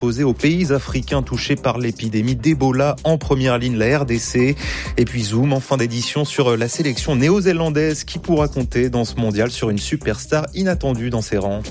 posé aux pays africains touchés par l'épidémie d'Ebola, en première ligne la RDC. Et puis zoom en fin d'édition sur la sélection néo-zélandaise qui pourra compter dans ce mondial sur une superstar inattendue dans ses rangs.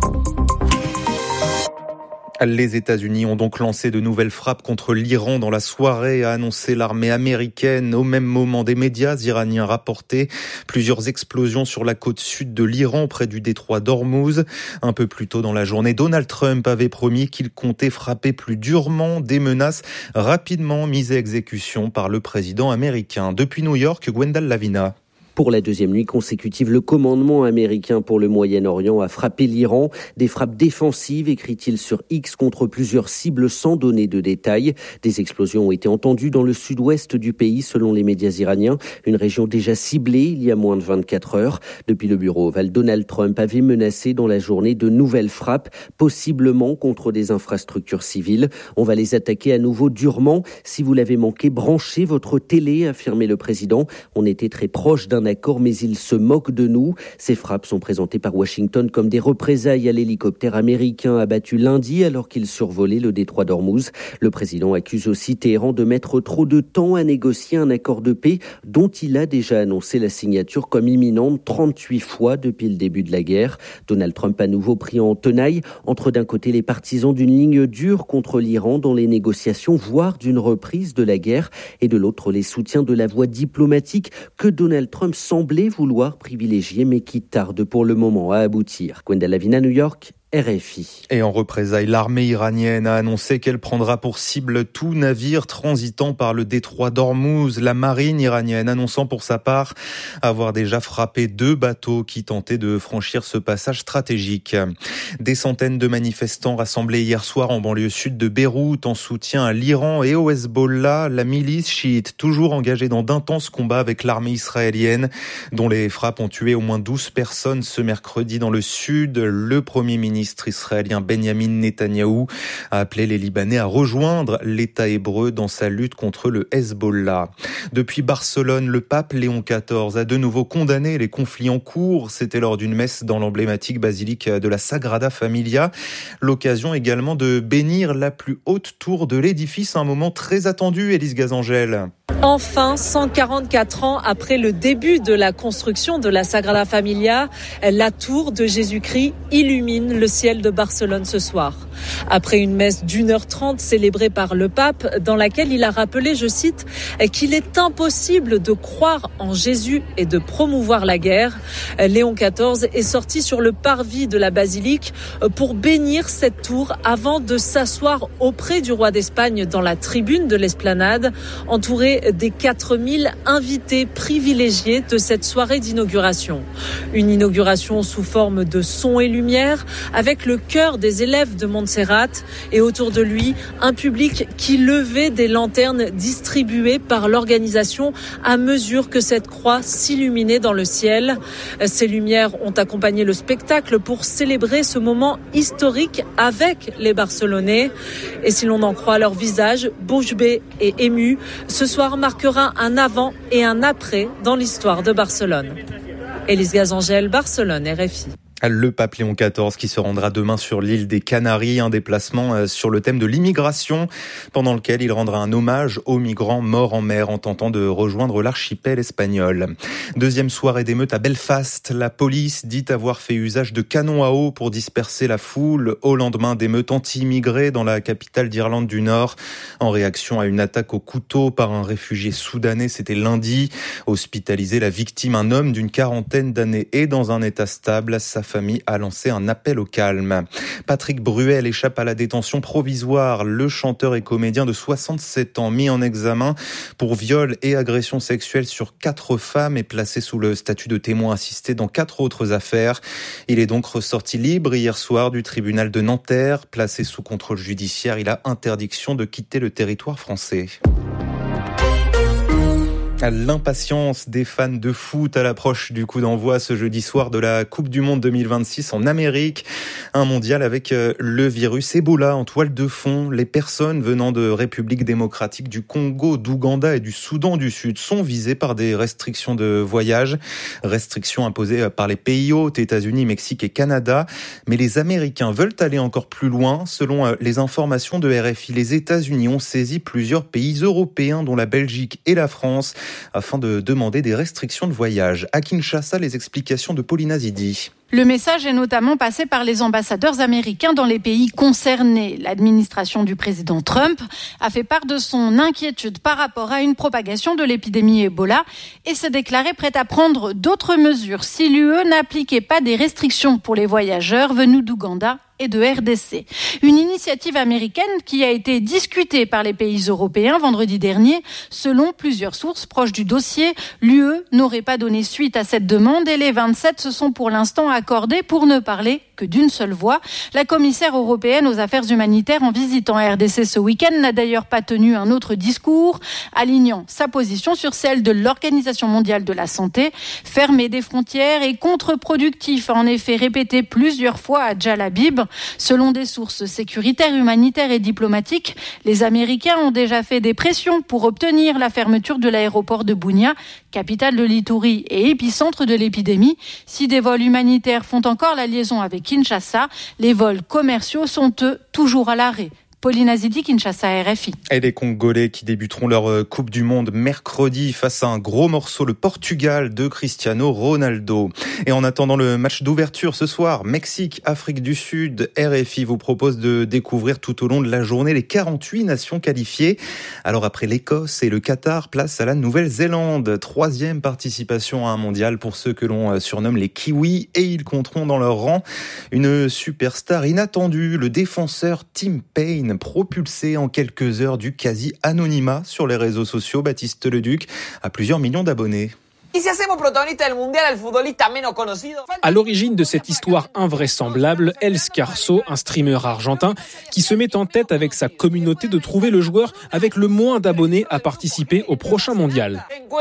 Les États-Unis ont donc lancé de nouvelles frappes contre l'Iran dans la soirée, a annoncé l'armée américaine. Au même moment, des médias iraniens rapportaient plusieurs explosions sur la côte sud de l'Iran, près du détroit d'Ormuz. Un peu plus tôt dans la journée, Donald Trump avait promis qu'il comptait frapper plus durement, des menaces rapidement mises à exécution par le président américain. Depuis New York, Gwendal Lavina. Pour la deuxième nuit consécutive, le commandement américain pour le Moyen-Orient a frappé l'Iran. Des frappes défensives, écrit-il sur X, contre plusieurs cibles sans donner de détails. Des explosions ont été entendues dans le sud-ouest du pays, selon les médias iraniens. Une région déjà ciblée il y a moins de 24 heures. Depuis le bureau ovale, Donald Trump avait menacé dans la journée de nouvelles frappes, possiblement contre des infrastructures civiles. On va les attaquer à nouveau durement. Si vous l'avez manqué, branchez votre télé, affirmait le président. On était très proche d'un accord, mais il se moque de nous. Ces frappes sont présentées par Washington comme des représailles à l'hélicoptère américain abattu lundi alors qu'il survolait le détroit d'Ormuz. Le président accuse aussi Téhéran de mettre trop de temps à négocier un accord de paix dont il a déjà annoncé la signature comme imminente 38 fois depuis le début de la guerre. Donald Trump à nouveau pris en tenaille entre d'un côté les partisans d'une ligne dure contre l'Iran dans les négociations, voire d'une reprise de la guerre, et de l'autre les soutiens de la voie diplomatique que Donald Trump semblait vouloir privilégier, mais qui tarde pour le moment à aboutir. Gwendal Lavina, New York, RFI. Et en représailles, l'armée iranienne a annoncé qu'elle prendra pour cible tout navire transitant par le détroit d'Ormuz. La marine iranienne annonçant pour sa part avoir déjà frappé 2 bateaux qui tentaient de franchir ce passage stratégique. Des centaines de manifestants rassemblés hier soir en banlieue sud de Beyrouth en soutien à l'Iran et au Hezbollah, la milice chiite toujours engagée dans d'intenses combats avec l'armée israélienne, dont les frappes ont tué au moins 12 personnes ce mercredi dans le sud. Le premier ministre israélien Benjamin Netanyahou a appelé les Libanais à rejoindre l'État hébreu dans sa lutte contre le Hezbollah. Depuis Barcelone, le pape Léon XIV a de nouveau condamné les conflits en cours. C'était lors d'une messe dans l'emblématique basilique de la Sagrada Familia. L'occasion également de bénir la plus haute tour de l'édifice, un moment très attendu, Élise Gazangel. Enfin, 144 ans après le début de la construction de la Sagrada Familia, la tour de Jésus-Christ illumine le ciel de Barcelone ce soir. Après une messe d'1h30 célébrée par le pape, dans laquelle il a rappelé, je cite, qu'il est impossible de croire en Jésus et de promouvoir la guerre, Léon XIV est sorti sur le parvis de la basilique pour bénir cette tour avant de s'asseoir auprès du roi d'Espagne dans la tribune de l'esplanade, entouré des 4000 invités privilégiés de cette soirée d'inauguration. Une inauguration sous forme de son et lumière, avec le chœur des élèves de Montserrat et autour de lui, un public qui levait des lanternes distribuées par l'organisation à mesure que cette croix s'illuminait dans le ciel. Ces lumières ont accompagné le spectacle pour célébrer ce moment historique avec les Barcelonais. Et si l'on en croit leur visage, bouche bée et ému, ce soir marquera un avant et un après dans l'histoire de Barcelone. Élise Gazangel, Barcelone, RFI. Le pape Léon XIV qui se rendra demain sur l'île des Canaries, un déplacement sur le thème de l'immigration, pendant lequel il rendra un hommage aux migrants morts en mer en tentant de rejoindre l'archipel espagnol. Deuxième soirée d'émeute à Belfast, la police dit avoir fait usage de canons à eau pour disperser la foule au lendemain d'émeutes anti-immigrés dans la capitale d'Irlande du Nord. En réaction à une attaque au couteau par un réfugié soudanais, c'était lundi. Hospitalisé, la victime, un homme d'une 40aine d'années, est dans un état stable. Sa famille a lancé un appel au calme. Patrick Bruel échappe à la détention provisoire. Le chanteur et comédien de 67 ans, mis en examen pour viol et agression sexuelle sur 4 femmes, est placé sous le statut de témoin assisté dans 4 autres affaires. Il est donc ressorti libre hier soir du tribunal de Nanterre. Placé sous contrôle judiciaire, il a interdiction de quitter le territoire français. L'impatience des fans de foot à l'approche du coup d'envoi ce jeudi soir de la Coupe du Monde 2026 en Amérique. Un mondial avec le virus Ebola en toile de fond. Les personnes venant de République démocratique du Congo, d'Ouganda et du Soudan du Sud sont visées par des restrictions de voyage. Restrictions imposées par les pays hôtes, États-Unis, Mexique et Canada. Mais les Américains veulent aller encore plus loin. Selon les informations de RFI, les États-Unis ont saisi plusieurs pays européens dont la Belgique et la France afin de demander des restrictions de voyage. À Kinshasa, les explications de Paulina Zidi. Le message est notamment passé par les ambassadeurs américains dans les pays concernés. L'administration du président Trump a fait part de son inquiétude par rapport à une propagation de l'épidémie Ebola et s'est déclarée prête à prendre d'autres mesures si l'UE n'appliquait pas des restrictions pour les voyageurs venus d'Ouganda et de RDC. Une initiative américaine qui a été discutée par les pays européens vendredi dernier. Selon plusieurs sources proches du dossier, l'UE n'aurait pas donné suite à cette demande et les 27 se sont pour l'instant accordés pour ne parler que d'une seule voix. La commissaire européenne aux affaires humanitaires en visitant RDC ce week-end n'a d'ailleurs pas tenu un autre discours, alignant sa position sur celle de l'Organisation mondiale de la santé. Fermer des frontières est contre-productif, a en effet répété plusieurs fois à Djal Habib. Selon des sources sécuritaires, humanitaires et diplomatiques, les Américains ont déjà fait des pressions pour obtenir la fermeture de l'aéroport de Bunia, capitale de l'Ituri et épicentre de l'épidémie. Si des vols humanitaires font encore la liaison avec Kinshasa, les vols commerciaux sont eux toujours à l'arrêt. Paulina Zidi, Kinshasa, RFI. Et les Congolais qui débuteront leur Coupe du Monde mercredi face à un gros morceau, le Portugal de Cristiano Ronaldo. Et en attendant le match d'ouverture ce soir, Mexique, Afrique du Sud, RFI vous propose de découvrir tout au long de la journée les 48 nations qualifiées. Alors après l'Écosse et le Qatar, place à la Nouvelle-Zélande. 3e participation à un mondial pour ceux que l'on surnomme les Kiwis. Et ils compteront dans leur rang une superstar inattendue, le défenseur Tim Payne, propulsé en quelques heures du quasi-anonymat sur les réseaux sociaux. Baptiste Leduc a plusieurs millions d'abonnés. À l'origine de cette histoire invraisemblable, El Scarso, un streamer argentin, qui se met en tête avec sa communauté de trouver le joueur avec le moins d'abonnés à participer au prochain mondial.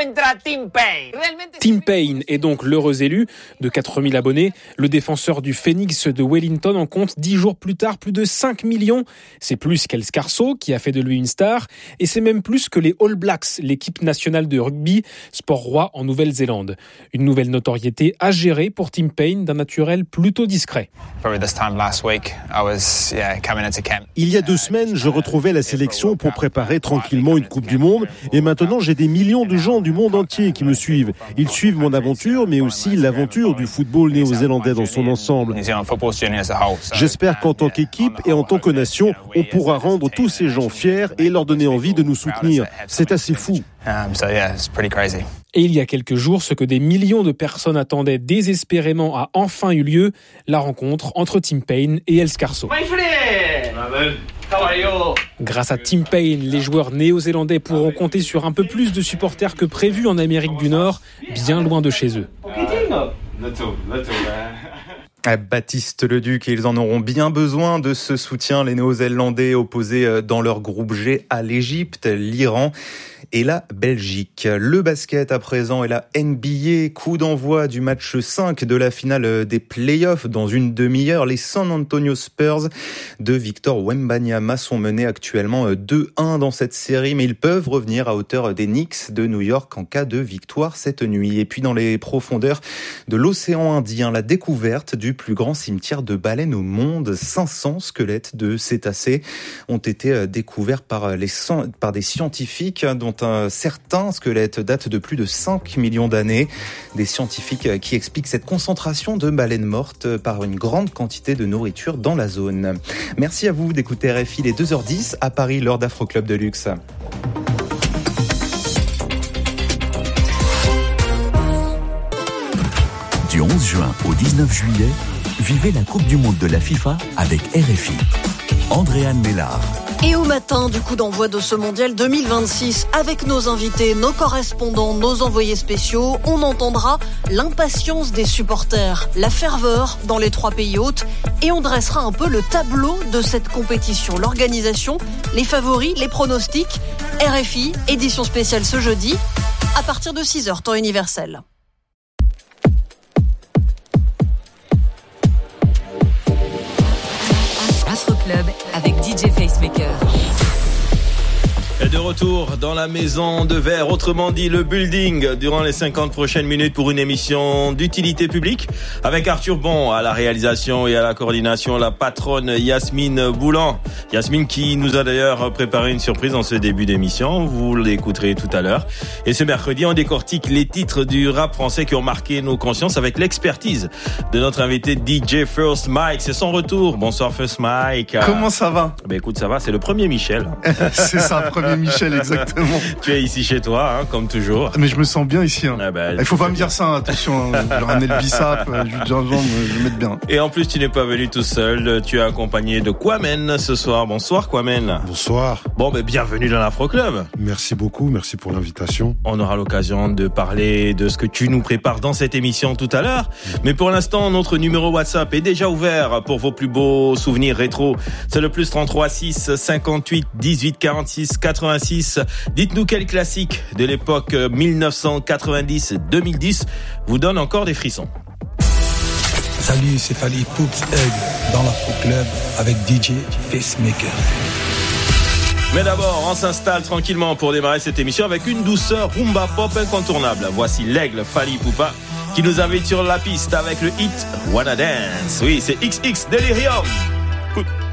Tim Payne est donc l'heureux élu. De 4000 abonnés, le défenseur du Phoenix de Wellington en compte 10 jours plus tard plus de 5 millions. C'est plus qu'El Scarso, qui a fait de lui une star, et c'est même plus que les All Blacks, l'équipe nationale de rugby, sport roi en Nouvelle-Zélande. Une nouvelle notoriété à gérer pour Tim Payne, d'un naturel plutôt discret. Il y a 2 semaines, je retrouvais la sélection pour préparer tranquillement une Coupe du Monde et maintenant j'ai des millions de gens du monde entier qui me suivent. Ils suivent mon aventure mais aussi l'aventure du football néo-zélandais dans son ensemble. J'espère qu'en tant qu'équipe et en tant que nation, on pourra rendre tous ces gens fiers et leur donner envie de nous soutenir. C'est assez fou. Et il y a quelques jours, ce que des millions de personnes attendaient désespérément a enfin eu lieu, la rencontre entre Tim Payne et El Scarso. Grâce à Tim Payne, les joueurs néo-zélandais pourront compter sur un peu plus de supporters que prévu en Amérique du Nord, bien loin de chez eux. Baptiste Leduc, et ils en auront bien besoin de ce soutien, les Néo-Zélandais opposés dans leur groupe G à l'Égypte, l'Iran et la Belgique. Le basket à présent et la NBA, coup d'envoi du match 5 de la finale des playoffs dans une demi-heure. Les San Antonio Spurs de Victor Wembanyama sont menés actuellement 2-1 dans cette série, mais ils peuvent revenir à hauteur des Knicks de New York en cas de victoire cette nuit. Et puis dans les profondeurs de l'océan Indien, la découverte du plus grand cimetière de baleines au monde. 500 squelettes de cétacés ont été découverts par des scientifiques, dont certains squelettes datent de plus de 5 millions d'années. Des scientifiques qui expliquent cette concentration de baleines mortes par une grande quantité de nourriture dans la zone. Merci à vous d'écouter RFI, les 2h10 à Paris, l'heure d'Afro Club de Luxe. Du 11 juin au 19 juillet, vivez la Coupe du Monde de la FIFA avec RFI. Andréane Mélard. Et au matin du coup d'envoi de ce mondial 2026, avec nos invités, nos correspondants, nos envoyés spéciaux, on entendra l'impatience des supporters, la ferveur dans les 3 pays hôtes, et on dressera un peu le tableau de cette compétition, l'organisation, les favoris, les pronostics. RFI, édition spéciale ce jeudi. à partir de 6h, temps universel. Afro Club avec DJ Facemaker. Et de retour dans la maison de verre, autrement dit le building, durant les 50 prochaines minutes pour une émission d'utilité publique avec Arthur Bon à la réalisation et à la coordination, la patronne Yasmine Boulan. Yasmine qui nous a d'ailleurs préparé une surprise en ce début d'émission, vous l'écouterez tout à l'heure. Et ce mercredi, on décortique les titres du rap français qui ont marqué nos consciences avec l'expertise de notre invité DJ First Mike. C'est son retour. Bonsoir First Mike. Comment ça va? Ben écoute, ça va, c'est le premier Michel. C'est ça, premier Michel, exactement. Tu es ici chez toi, hein, comme toujours. Mais je me sens bien ici. Hein. Ah bah, il faut pas me dire ça, hein, attention. Hein. Je ramenais le bissap, jus de gingembre, je vais mettre bien. Et en plus, tu n'es pas venu tout seul. Tu es accompagné de Kwame ce soir. Bonsoir Kwame. Bonsoir. Bon, ben bienvenue dans l'Afro Club. Merci beaucoup, merci pour l'invitation. On aura l'occasion de parler de ce que tu nous prépares dans cette émission tout à l'heure. Mais pour l'instant, notre numéro WhatsApp est déjà ouvert pour vos plus beaux souvenirs rétro. C'est le +33 6 58 18 46 86. Dites-nous quel classique de l'époque 1990-2010 vous donne encore des frissons. Salut, c'est Fally Poups Egg dans l'Afro Club avec DJ Facemaker. Mais d'abord, on s'installe tranquillement pour démarrer cette émission avec une douceur rumba pop incontournable. Voici l'aigle Fally Poupa qui nous invite sur la piste avec le hit Wanna Dance. Oui, c'est XX Delirium.